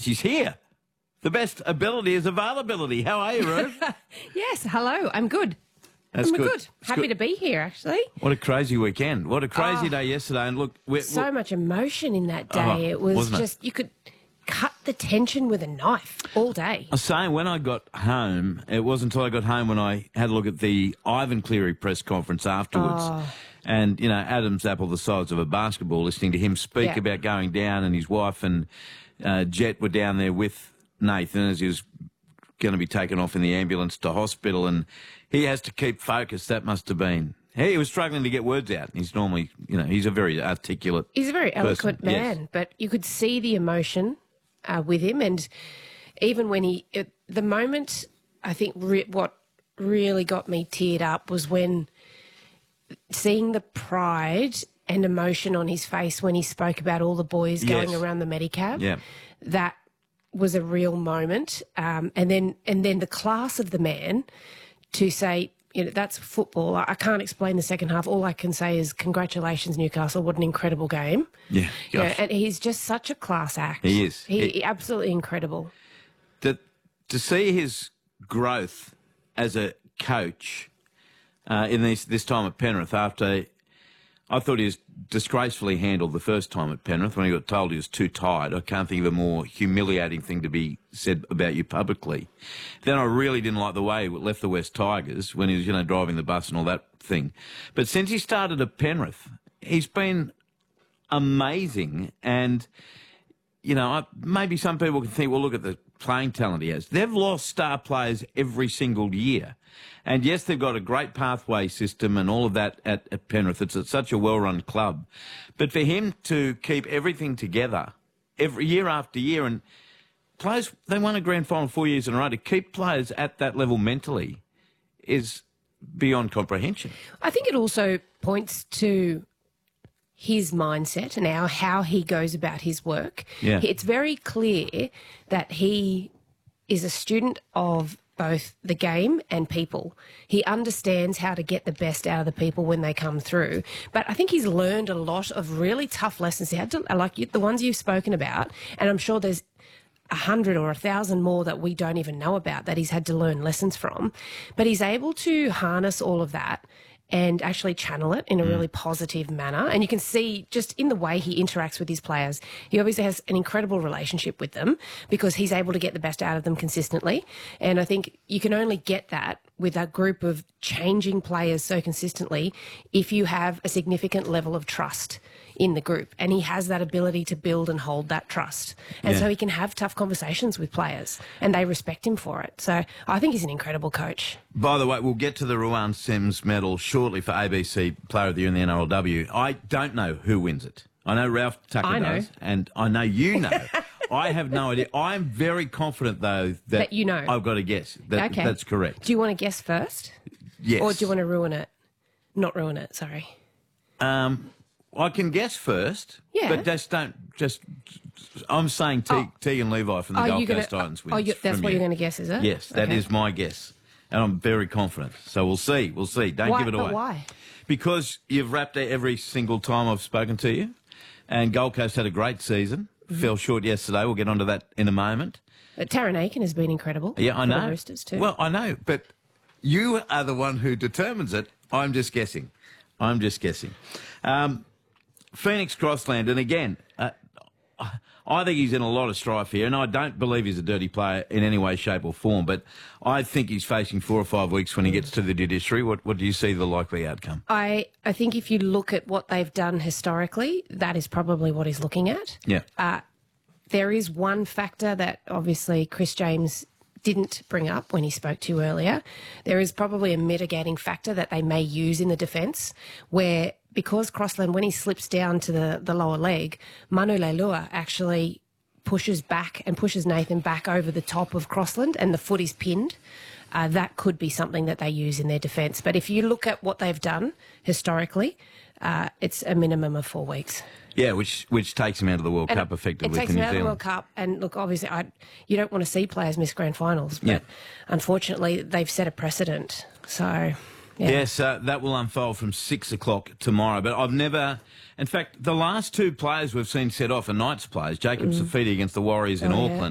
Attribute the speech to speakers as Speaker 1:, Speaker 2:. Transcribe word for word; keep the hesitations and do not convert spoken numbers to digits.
Speaker 1: she's here. The best ability is availability. How are you, Ruth?
Speaker 2: Yes, hello. I'm good.
Speaker 1: That's
Speaker 2: I'm
Speaker 1: good.
Speaker 2: good.
Speaker 1: It's
Speaker 2: Happy
Speaker 1: good.
Speaker 2: to be here, actually.
Speaker 1: What a crazy weekend. What a crazy
Speaker 2: Oh,
Speaker 1: day yesterday. And look, we're,
Speaker 2: So
Speaker 1: we're,
Speaker 2: much emotion in that day.
Speaker 1: Oh,
Speaker 2: it was
Speaker 1: wasn't it?
Speaker 2: just, you could cut the tension with a knife all day.
Speaker 1: I was saying when I got home, it wasn't until I got home when I had a look at the Ivan Cleary press conference afterwards.
Speaker 2: Oh.
Speaker 1: And, you know, Adam's apple the size of a basketball, listening to him speak
Speaker 2: Yeah.
Speaker 1: about going down, and his wife and uh, Jet were down there with Nathan as he was going to be taken off in the ambulance to hospital, and he has to keep focused. That must have been... He was struggling to get words out. He's normally, you know, he's a very articulate
Speaker 2: He's a very
Speaker 1: person.
Speaker 2: eloquent man,
Speaker 1: Yes.
Speaker 2: but you could see the emotion uh, with him. And even when he, it, the moment, I think re- what really got me teared up was when seeing the pride and emotion on his face when he spoke about all the boys going
Speaker 1: Yes.
Speaker 2: around the Medicab.
Speaker 1: Yeah.
Speaker 2: That was a real moment. Um, and then and then the class of the man to say, you know, that's football. I, I can't explain the second half. All I can say is congratulations, Newcastle. What an incredible game.
Speaker 1: Yeah,
Speaker 2: You know,
Speaker 1: gosh.
Speaker 2: and he's just such a class act.
Speaker 1: He is.
Speaker 2: He,
Speaker 1: He-
Speaker 2: he- absolutely incredible.
Speaker 1: To, to see his growth as a coach uh, in this, this time at Penrith after... I thought he was disgracefully handled the first time at Penrith when he got told he was too tired. I can't think of a more humiliating thing to be said about you publicly. Then I really didn't like the way he left the West Tigers when he was, you know, driving the bus and all that thing. But since he started at Penrith, he's been amazing. And, you know, I, maybe some people can think, well, look at the playing talent he has. They've lost star players every single year. And yes, they've got a great pathway system and all of that at, at Penrith. It's a, such a well-run club. But for him to keep everything together every year after year, and players, they won a grand final four years in a row, to keep players at that level mentally is beyond comprehension.
Speaker 2: I think it also points to his mindset and how, how he goes about his work.
Speaker 1: Yeah.
Speaker 2: It's very clear that he is a student of both the game and people. He understands how to get the best out of the people when they come through. But I think he's learned a lot of really tough lessons. He had to, like you, the ones you've spoken about, and I'm sure there's a hundred or a thousand more that we don't even know about that he's had to learn lessons from. But he's able to harness all of that and actually channel it in a really positive manner. And you can see just in the way he interacts with his players, he obviously has an incredible relationship with them because he's able to get the best out of them consistently. And I think you can only get that with a group of changing players so consistently if you have a significant level of trust in the group. And he has that ability to build and hold that trust. And
Speaker 1: Yeah.
Speaker 2: so he can have tough conversations with players and they respect him for it. So I think he's an incredible coach.
Speaker 1: By the way, we'll get to the Ruan Sims medal shortly for A B C Player of the Year in the N R L W. I don't know who wins it. I know Ralph Tucker
Speaker 2: I know.
Speaker 1: does, and I know you know. I have no idea. I'm very confident, though, that,
Speaker 2: That you know.
Speaker 1: I've got a guess. That,
Speaker 2: Okay.
Speaker 1: That's correct.
Speaker 2: Do you want to guess first?
Speaker 1: Yes.
Speaker 2: Or do you want to ruin it? Not ruin it, sorry.
Speaker 1: Um, I can guess first,
Speaker 2: Yeah.
Speaker 1: but just don't... Just, I'm saying Te-
Speaker 2: Oh.
Speaker 1: Tegan Levi from the
Speaker 2: Are
Speaker 1: Gold
Speaker 2: you gonna-
Speaker 1: Coast Titans wins.
Speaker 2: Oh, you, that's
Speaker 1: from
Speaker 2: what
Speaker 1: you.
Speaker 2: you're going to guess, is it?
Speaker 1: Yes, that is
Speaker 2: Okay.
Speaker 1: my guess. And I'm very confident. So we'll see. We'll see. Don't
Speaker 2: Why-
Speaker 1: give it away.
Speaker 2: but why?
Speaker 1: Because you've rapped it every single time I've spoken to you. And Gold Coast had a great season.
Speaker 2: Mm-hmm.
Speaker 1: Fell short yesterday. We'll get onto that in a moment.
Speaker 2: But Taron Aiken has been incredible.
Speaker 1: Yeah, I
Speaker 2: for
Speaker 1: know.
Speaker 2: The Roosters too.
Speaker 1: Well, I know. But you are the one who determines it. I'm just guessing. I'm just guessing. Um, Phoenix Crossland. And again... Uh, I think he's in a lot of strife here, and I don't believe he's a dirty player in any way, shape or form, but I think he's facing four or five weeks when he gets to the judiciary. What, what do you see the likely outcome?
Speaker 2: I, I think if you look at what they've done historically, that is probably what he's looking at.
Speaker 1: Yeah.
Speaker 2: Uh, there is one factor that obviously Chris James didn't bring up when he spoke to you earlier. There is probably a mitigating factor that they may use in the defence where, because Crossland, when he slips down to the, the lower leg, Manu Leilua actually pushes back and pushes Nathan back over the top of Crossland and the foot is pinned. Uh, that could be something that they use in their defence. But if you look at what they've done historically, uh, it's a minimum of four weeks.
Speaker 1: Yeah, which which takes him out of the World
Speaker 2: And
Speaker 1: Cup effectively
Speaker 2: It takes
Speaker 1: for
Speaker 2: him
Speaker 1: New
Speaker 2: out of the
Speaker 1: Zealand.
Speaker 2: World Cup. And look, obviously, I, you don't want to see players miss grand finals. But
Speaker 1: Yeah.
Speaker 2: unfortunately, they've set a precedent. So, yeah.
Speaker 1: Yes, uh, that will unfold from six o'clock tomorrow. But I've never... In fact, the last two players we've seen set off are Knights players. Jacob Safidi against the Warriors in
Speaker 2: Oh, yeah.
Speaker 1: Auckland.